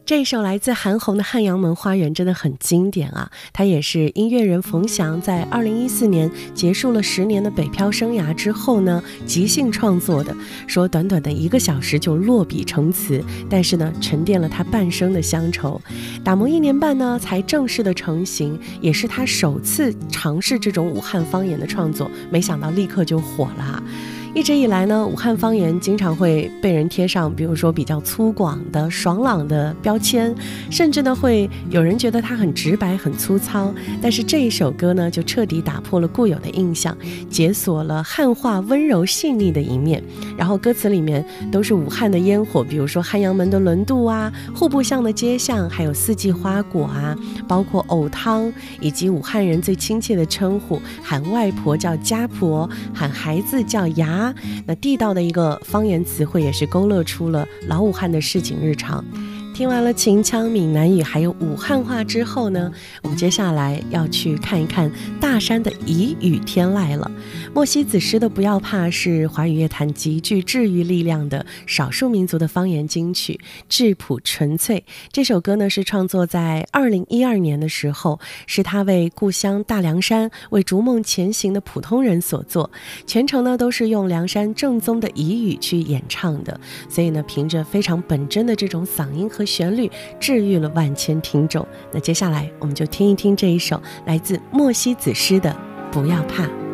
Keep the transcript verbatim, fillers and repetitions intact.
这一首来自韩红的《汉阳门花园》真的很经典啊，它也是音乐人冯翔在二零一四年结束了十年的北漂生涯之后呢即兴创作的，说短短的一个小时就落笔成词，但是呢沉淀了他半生的乡愁，打磨一年半呢才正式的成型，也是他首次尝试这种武汉方言的创作，没想到立刻就火了。一直以来呢，武汉方言经常会被人贴上比如说比较粗犷的爽朗的标签，甚至呢会有人觉得它很直白很粗糙，但是这一首歌呢就彻底打破了固有的印象，解锁了汉话温柔细腻的一面。然后歌词里面都是武汉的烟火，比如说汉阳门的轮渡啊，户部巷的街巷，还有四季花果啊，包括藕汤，以及武汉人最亲切的称呼，喊外婆叫家婆，喊孩子叫牙。那地道的一个方言词汇也是勾勒出了老武汉的市井日常。听完了秦腔、闽南语还有武汉话之后呢，我们接下来要去看一看大山的彝语天籁了。莫西子诗的《不要怕》是华语乐坛极具治愈力量的少数民族的方言金曲，质朴纯粹。这首歌呢是创作在二零一二年的时候，是他为故乡大凉山、为逐梦前行的普通人所作，全程呢都是用凉山正宗的彝语去演唱的，所以呢凭着非常本真的这种嗓音和旋律治愈了万千听众。那接下来我们就听一听这一首来自莫西子诗的《不要怕》。